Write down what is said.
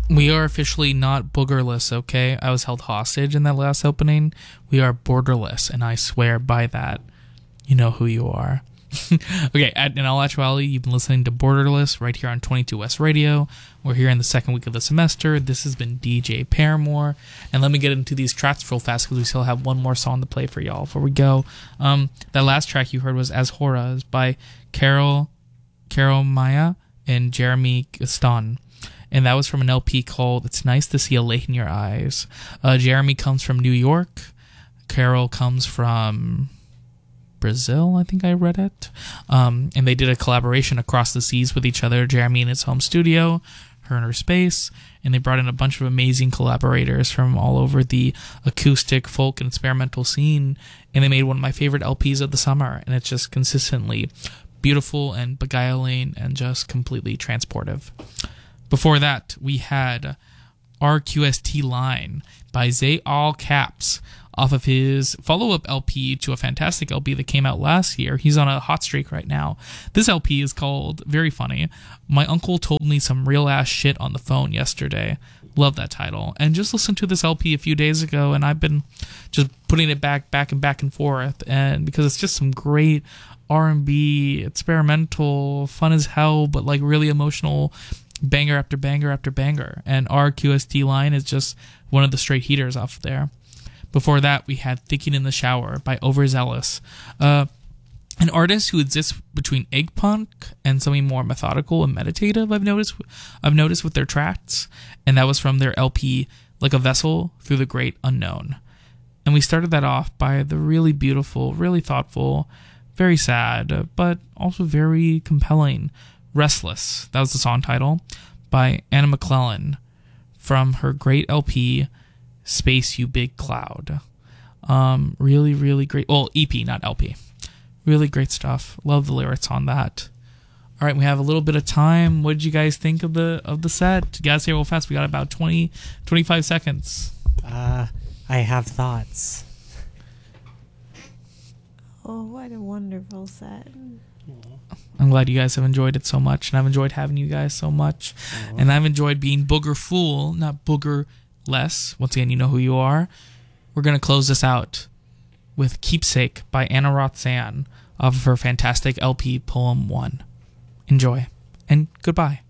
We are officially not boogerless, okay? I was held hostage in that last opening. We are borderless, and I swear by that. You know who you are. Okay, in all actuality, you've been listening to Borderless right here on 22 West Radio. We're here in the second week of the semester. This has been DJ Paramore. And let me get into these tracks real fast because we still have one more song to play for y'all before we go. That last track you heard was As Hora by Carol Maya and Jeremy Gaston. And that was from an LP called It's Nice to See a Lake in Your Eyes. Jeremy comes from New York. Carol comes from Brazil, I think I read it. And they did a collaboration across the seas with each other. Jeremy in his home studio, her in her space. And they brought in a bunch of amazing collaborators from all over the acoustic, folk, and experimental scene. And they made one of my favorite LPs of the summer. And it's just consistently beautiful and beguiling and just completely transportive. Before that, we had RQST Line by Zay All Caps off of his follow-up LP to a fantastic LP that came out last year. He's on a hot streak right now. This LP is called, very funny, My Uncle Told Me Some Real Ass Shit on the Phone Yesterday. Love that title. And just listened to this LP a few days ago, and I've been just putting it back and forth, and because it's just some great R&B, experimental, fun as hell, but like really emotional banger after banger after banger. And RQST Line is just one of the straight heaters off there. Before that, we had Thinking in the Shower by Overzealous, an artist who exists between egg punk and something more methodical and meditative. I've noticed with their tracks, and that was from their LP Like a Vessel Through the Great Unknown. And we started that off by the really beautiful, really thoughtful, very sad, but also very compelling Restless, that was the song title, by Anna McClellan from her great LP Space You Big Cloud. Really, really great. Well, EP, not LP. Really great stuff. Love the lyrics on that. All right, we have a little bit of time. What did you guys think of the set? You guys say real fast. We got about 25 seconds. I have thoughts. Oh, what a wonderful set. I'm glad you guys have enjoyed it so much, and I've enjoyed having you guys so much. And I've enjoyed being booger fool, not booger less. Once again, you know who you are. We're going to close this out with Keepsake by Anna Rothschild off of her fantastic LP Poem 1. Enjoy, and goodbye.